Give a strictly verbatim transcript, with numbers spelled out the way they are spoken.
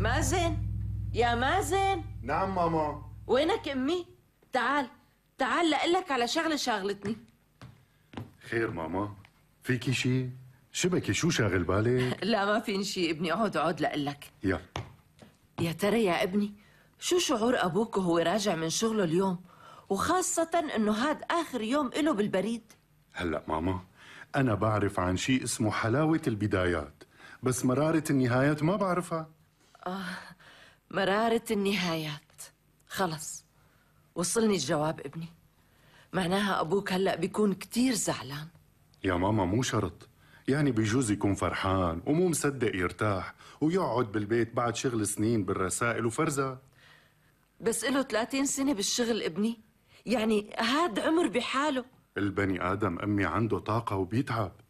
مازن، يا مازن. نعم ماما. وينك امي؟ تعال تعال لقلك على شغله شاغلتني. خير ماما، فيكي شي؟ شبكي شو شاغل بالك؟ لا ما فيني شي ابني، اقعد اقعد لقلك. يلا. يا ترى يا ابني شو شعور ابوك وهو راجع من شغله اليوم، وخاصة انه هاد اخر يوم له بالبريد؟ هلا ماما، انا بعرف عن شي اسمه حلاوة البدايات، بس مرارة النهايات ما بعرفها. آه، مرارة النهايات. خلص وصلني الجواب ابني، معناها ابوك هلأ بيكون كتير زعلان. يا ماما مو شرط، يعني بيجوز يكون فرحان ومو مصدق يرتاح ويقعد بالبيت بعد شغل سنين بالرسائل وفرزة. بس له ثلاثين سنة بالشغل ابني، يعني هاد عمر بحاله. البني آدم أمي عنده طاقة وبيتعب،